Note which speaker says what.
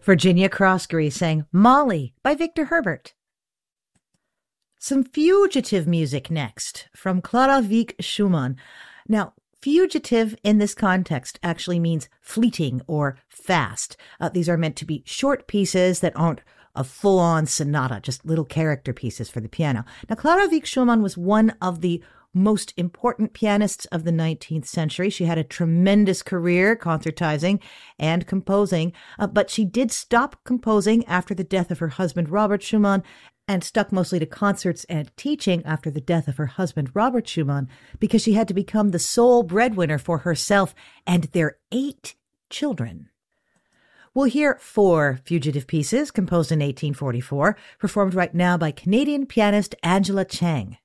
Speaker 1: Virginia Crossgray sang Molly by Victor Herbert. Some fugitive music next from Clara Wieck Schumann. Now, fugitive in this context actually means fleeting or fast. These are meant to be short pieces that aren't a full-on sonata, just little character pieces for the piano. Now, Clara Wieck Schumann was one of the most important pianists of the 19th century. She had a tremendous career concertizing and composing, but she did stop composing after the death of her husband, Robert Schumann, and stuck mostly to concerts and teaching after the death of her husband, Robert Schumann, because she had to become the sole breadwinner for herself and their 8 children. We'll hear 4 fugitive pieces composed in 1844, performed right now by Canadian pianist Angela Chang.